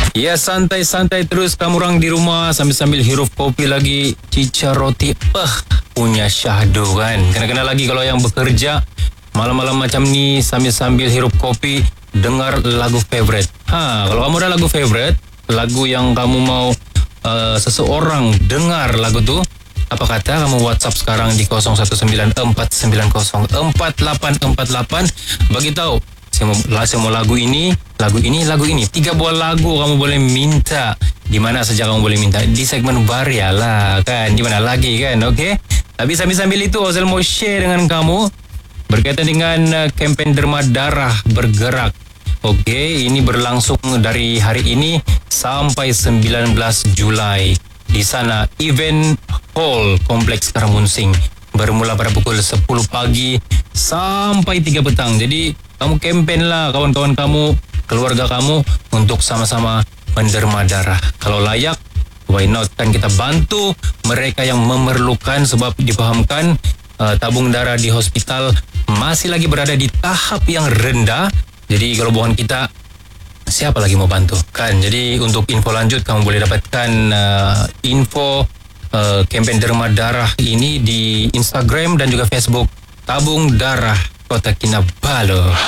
Ya, santai-santai terus kamu orang di rumah sambil-sambil hirup kopi lagi, cica roti. Punya syahdu kan. Kena-kena lagi kalau yang bekerja malam-malam macam ni sambil-sambil hirup kopi, dengar lagu favorite. Kalau kamu ada lagu favorite, lagu yang kamu mau seseorang dengar lagu tu, apa kata kamu WhatsApp sekarang di 0194904848. Bagi tahu saya mau lagu ini. 3 buah lagu kamu boleh minta. Di mana saja kamu boleh minta. Di segmen Varia lah kan. Di mana lagi kan, okey? Tapi sambil-sambil itu Ozil mau share dengan kamu berkaitan dengan kempen Derma Darah Bergerak. Okey, ini berlangsung dari hari ini sampai 19 Julai. Di sana event hall Kompleks Karamunsing bermula pada pukul 10 pagi sampai 3 petang. Jadi kamu kempen lah kawan-kawan kamu, keluarga kamu untuk sama-sama menderma darah. Kalau layak, why not? Kan kita bantu mereka yang memerlukan, sebab dipahamkan tabung darah di hospital masih lagi berada di tahap yang rendah. Jadi kalau bukan kita, siapa lagi mau bantu kan? Jadi untuk info lanjut kamu boleh dapatkan info kempen derma darah ini di Instagram dan juga Facebook Tabung Darah Kota Kinabalu.